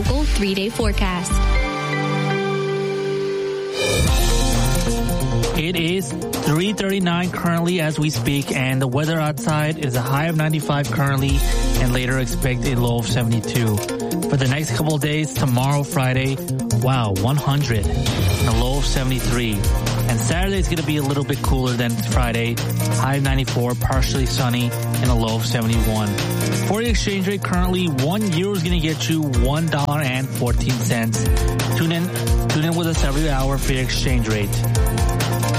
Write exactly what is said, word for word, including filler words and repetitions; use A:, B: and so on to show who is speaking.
A: local three-day forecast.
B: It is three thirty-nine currently as we speak, and the weather outside is a high of ninety-five currently, and later expect a low of seventy-two. For the next couple of days, tomorrow, Friday, wow, one hundred, and a low of seventy-three. And Saturday is going to be a little bit cooler than Friday, high of ninety-four, partially sunny, and a low of seventy-one. For the exchange rate, currently one euro is going to get you one dollar and fourteen cents. Tune in, tune in with us every hour for your exchange rate.